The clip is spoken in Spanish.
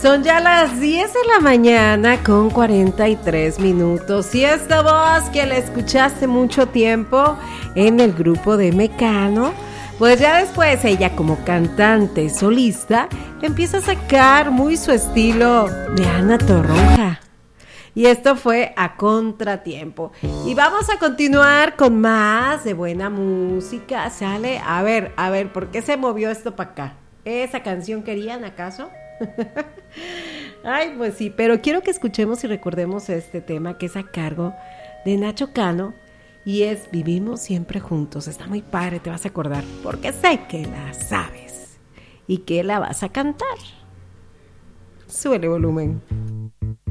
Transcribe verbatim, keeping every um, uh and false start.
Son ya las diez de la mañana con cuarenta y tres minutos y esta voz que la escuchaste mucho tiempo en el grupo de Mecano, pues ya después ella como cantante solista empieza a sacar muy su estilo de Ana Torroja. Y esto fue A Contratiempo. Y vamos a continuar con más de buena música. Sale, a ver, a ver, ¿por qué se movió esto para acá? ¿Esa canción querían acaso? Ay, pues sí, pero quiero que escuchemos y recordemos este tema que es a cargo de Nacho Cano y es Vivimos Siempre Juntos. Está muy padre, te vas a acordar, porque sé que la sabes y que la vas a cantar. Súbele volumen.